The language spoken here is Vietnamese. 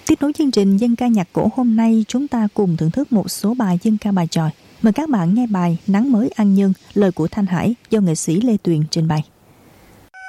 Tiếp nối chương trình dân ca nhạc cổ hôm nay, chúng ta cùng thưởng thức một số bài dân ca bài chòi. Mời các bạn nghe bài Nắng mới an nhân, lời của Thanh Hải do nghệ sĩ Lê Tuyền trình bày.